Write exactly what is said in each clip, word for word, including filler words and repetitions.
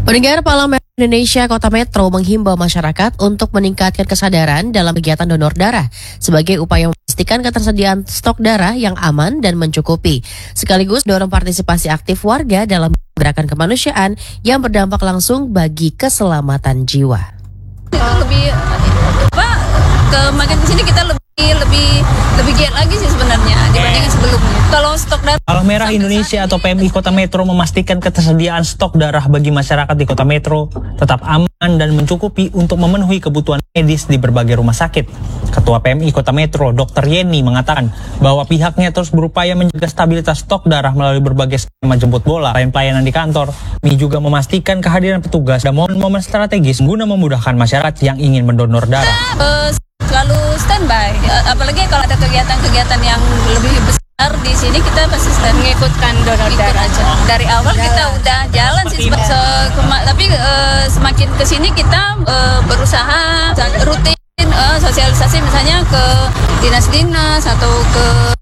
Pendengar Parlemen Indonesia Kota Metro menghimbau masyarakat untuk meningkatkan kesadaran dalam kegiatan donor darah sebagai upaya memastikan ketersediaan stok darah yang aman dan mencukupi, sekaligus dorong partisipasi aktif warga dalam gerakan kemanusiaan yang berdampak langsung bagi keselamatan jiwa. Itu lebih apa? Ke makin kesini kita lebih lebih lebih giat lagi sih sebenarnya dibandingkan sebelumnya. Kalau stok darah Palang Merah Indonesia atau P M I Kota Metro memastikan ketersediaan stok darah bagi masyarakat di Kota Metro tetap aman dan mencukupi untuk memenuhi kebutuhan medis di berbagai rumah sakit. Ketua P M I Kota Metro, Dokter Yeni, mengatakan bahwa pihaknya terus berupaya menjaga stabilitas stok darah melalui berbagai skema jemput bola, lain pelayanan di kantor. M I juga memastikan kehadiran petugas dan momen-momen strategis guna memudahkan masyarakat yang ingin mendonor darah. Uh, selalu standby, uh, apalagi kalau ada kegiatan-kegiatan yang lebih besar di sini kita pasti stand mengikutkan donor darah aja. Dari awal jalan. Kita udah jalan sih, se tapi uh, semakin kesini kita uh, berusaha rutin uh, sosialisasi misalnya ke dinas-dinas atau ke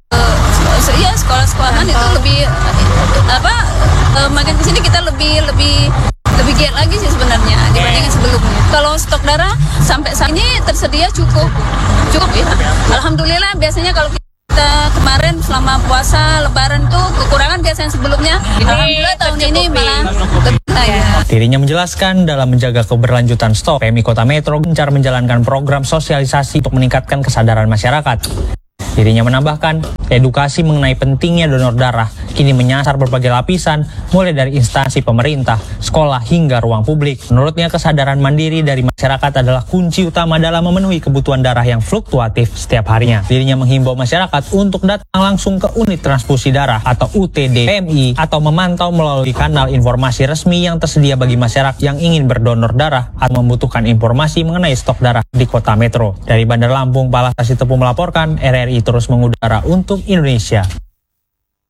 uh, ya sekolah-sekolahan itu lebih uh, apa uh, makin kesini kita lebih lebih lebih giat lagi sih sebenarnya dibandingkan sebelumnya. Kalau stok darah sampai saat ini tersedia cukup cukup ya. Alhamdulillah, biasanya kalau kita kemarin selama puasa Lebaran tuh kekurangan biasanya sebelumnya. Alhamdulillah tahun ini malah lebih ya. Dirinya menjelaskan dalam menjaga keberlanjutan stok, P M I Kota Metro gencar menjalankan program sosialisasi untuk meningkatkan kesadaran masyarakat. Dirinya menambahkan, edukasi mengenai pentingnya donor darah kini menyasar berbagai lapisan, mulai dari instansi pemerintah, sekolah, hingga ruang publik. Menurutnya, kesadaran mandiri dari masyarakat adalah kunci utama dalam memenuhi kebutuhan darah yang fluktuatif setiap harinya. Dirinya menghimbau masyarakat untuk datang langsung ke unit transfusi darah atau U T D P M I atau memantau melalui kanal informasi resmi yang tersedia bagi masyarakat yang ingin berdonor darah atau membutuhkan informasi mengenai stok darah di Kota Metro. Dari Bandar Lampung, Palasasi Tepu melaporkan, R R I terus mengudara untuk Indonesia.